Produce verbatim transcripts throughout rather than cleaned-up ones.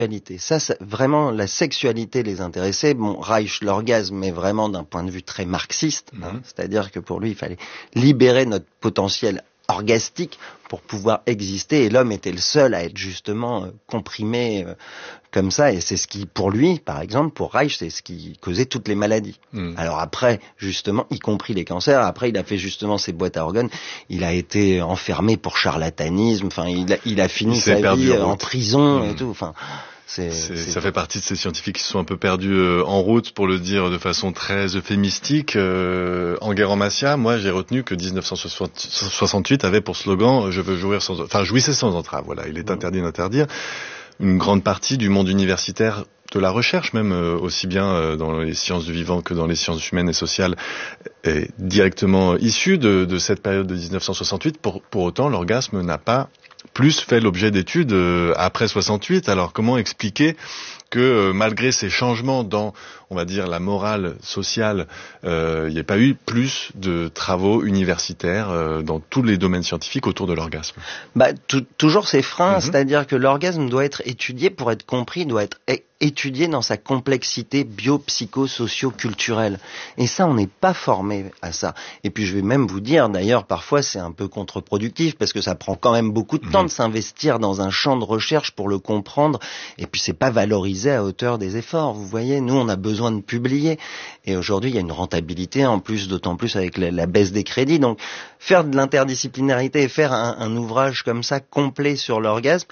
sexualité. Ça, ça, vraiment, la sexualité les intéressait. Bon, Reich, l'orgasme, mais vraiment d'un point de vue très marxiste. Mmh. Hein, c'est-à-dire que pour lui, il fallait libérer notre potentiel orgastique pour pouvoir exister, et l'homme était le seul à être justement euh, comprimé euh, comme ça, et c'est ce qui, pour lui, par exemple, pour Reich, c'est ce qui causait toutes les maladies. Mmh. Alors après, justement, y compris les cancers, après il a fait justement ses boîtes à organes, il a été enfermé pour charlatanisme, enfin il a, il a fini il sa vie en, en prison mmh. et tout, enfin... C'est, c'est, c'est... Ça fait partie de ces scientifiques qui se sont un peu perdus euh, en route, pour le dire de façon très euphémistique. Euh, Enguerrand Macias, moi j'ai retenu que dix-neuf cent soixante-huit avait pour slogan « Je veux jouir sans... » enfin, jouissez sans entrave, voilà, il est interdit d'interdire. Une grande partie du monde universitaire, de la recherche même, euh, aussi bien euh, dans les sciences du vivant que dans les sciences humaines et sociales, est directement issue de, de cette période de dix-neuf cent soixante-huit. Pour, pour autant, l'orgasme n'a pas plus fait l'objet d'études euh, après soixante-huit. Alors comment expliquer que euh, malgré ces changements dans, on va dire, la morale sociale, euh, il n'y ait pas eu plus de travaux universitaires euh, dans tous les domaines scientifiques autour de l'orgasme? Bah, t- toujours ces freins, mm-hmm. c'est-à-dire que l'orgasme doit être étudié pour être compris, doit être é- étudié dans sa complexité bio-psycho-socio-culturelle. Et ça, on n'est pas formé à ça. Et puis je vais même vous dire, d'ailleurs, parfois c'est un peu contre-productif, parce que ça prend quand même beaucoup de temps mm-hmm. de s'investir dans un champ de recherche pour le comprendre, et puis c'est pas valorisé à hauteur des efforts. Vous voyez, nous on a besoin de publier, et aujourd'hui il y a une rentabilité en plus, d'autant plus avec la, la baisse des crédits. Donc faire de l'interdisciplinarité et faire un, un ouvrage comme ça complet sur l'orgasme,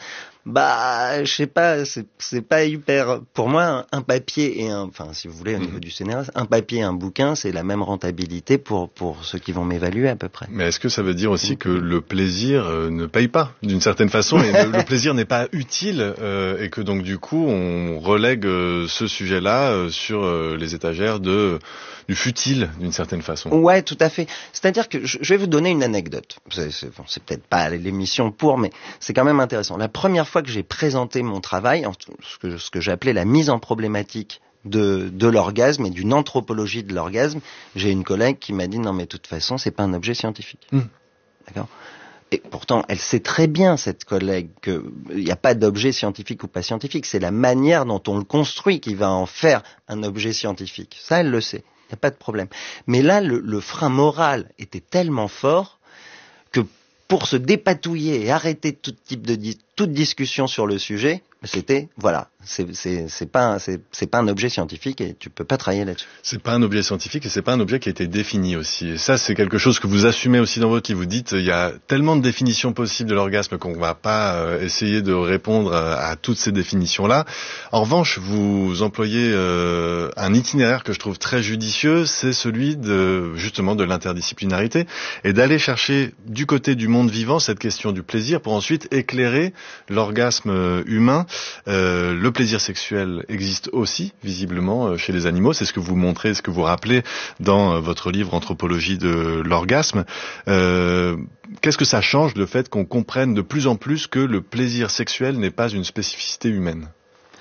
bah je sais pas, c'est, c'est pas hyper. Pour moi, un, un papier et un, enfin si vous voulez au niveau mmh. du C N R S, un papier et un bouquin, c'est la même rentabilité pour pour ceux qui vont m'évaluer à peu près. Mais est-ce que ça veut dire aussi mmh. que le plaisir euh, ne paye pas d'une certaine façon, et le, le plaisir n'est pas utile, euh, et que donc du coup on relègue euh, ce sujet-là euh, sur euh, les étagères de du futile d'une certaine façon? Ouais, tout à fait. C'est-à-dire que je, je vais vous donner une anecdote. C'est, c'est, bon, c'est peut-être pas l'émission pour, mais c'est quand même intéressant. La première fois que j'ai présenté mon travail, ce que, ce que j'appelais la mise en problématique de, de l'orgasme et d'une anthropologie de l'orgasme, j'ai une collègue qui m'a dit non mais de toute façon c'est pas un objet scientifique. Mmh. D'accord ? Et pourtant, elle sait très bien, cette collègue, qu'il n'y a pas d'objet scientifique ou pas scientifique. C'est la manière dont on le construit qui va en faire un objet scientifique. Ça, elle le sait. Il n'y a pas de problème. Mais là, le, le frein moral était tellement fort que pour se dépatouiller et arrêter tout type de di- toute discussion sur le sujet, c'était, voilà, c'est, c'est, c'est pas, un, c'est, c'est pas un objet scientifique et tu peux pas travailler là-dessus. C'est pas un objet scientifique et c'est pas un objet qui a été défini aussi. Et ça, c'est quelque chose que vous assumez aussi dans votre livre. Vous dites, il y a tellement de définitions possibles de l'orgasme qu'on va pas euh, essayer de répondre à, à toutes ces définitions-là. En revanche, vous employez euh, un itinéraire que je trouve très judicieux, c'est celui de, justement, de l'interdisciplinarité et d'aller chercher du côté du monde vivant cette question du plaisir pour ensuite éclairer l'orgasme humain. Euh, le plaisir sexuel existe aussi, visiblement, chez les animaux. C'est ce que vous montrez, ce que vous rappelez dans votre livre Anthropologie de l'orgasme. Euh, qu'est-ce que ça change, le fait qu'on comprenne de plus en plus que le plaisir sexuel n'est pas une spécificité humaine?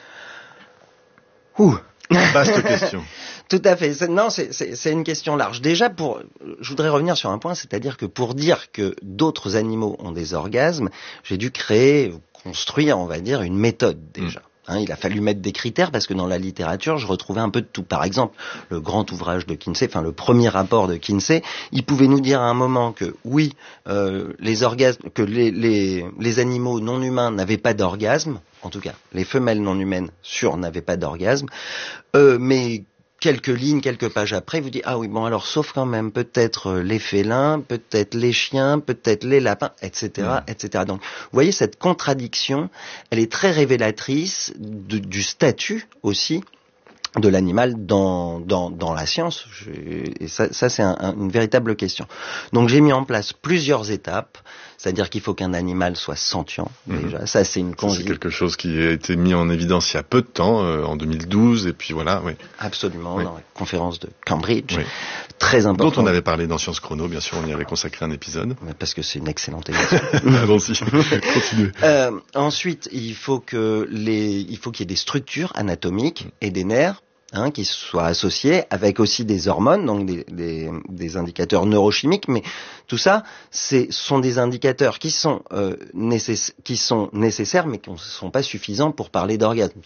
Ouh. Vaste question. Tout à fait. C'est, non, c'est, c'est, c'est une question large. Déjà, pour, je voudrais revenir sur un point, c'est-à-dire que pour dire que d'autres animaux ont des orgasmes, j'ai dû créer, construire, on va dire, une méthode déjà. Mmh. Hein, il a fallu mettre des critères parce que dans la littérature, je retrouvais un peu de tout. Par exemple, le grand ouvrage de Kinsey, enfin le premier rapport de Kinsey, il pouvait nous dire à un moment que oui, euh, les orgasmes, que les, les, les animaux non humains n'avaient pas d'orgasme, en tout cas, les femelles non humaines sûres n'avaient pas d'orgasme, euh, mais quelques lignes, quelques pages après, vous dites, ah oui, bon alors, sauf quand même, peut-être les félins, peut-être les chiens, peut-être les lapins, et cetera, mmh. et cetera. Donc, vous voyez, cette contradiction, elle est très révélatrice de, du statut aussi de l'animal dans dans dans la science. Je, et ça, ça c'est un, un, une véritable question. Donc, j'ai mis en place plusieurs étapes. C'est-à-dire qu'il faut qu'un animal soit sentient, déjà. Mmh. Ça, c'est une condition. C'est quelque chose qui a été mis en évidence il y a peu de temps, euh, en deux mille douze, et puis voilà, oui. Absolument, oui. Dans la conférence de Cambridge. Oui. Très important. Dont on avait parlé dans Sciences Chrono, bien sûr, on y avait consacré un épisode. Parce que c'est une excellente émission. Allons-y, continuez. Euh, ensuite, il faut que les, il faut qu'il y ait des structures anatomiques mmh. et des nerfs, Hein, qui soient associés avec aussi des hormones, donc des, des, des indicateurs neurochimiques, mais tout ça, c'est sont des indicateurs qui sont euh, nécess- qui sont nécessaires, mais qui ne sont pas suffisants pour parler d'orgasme.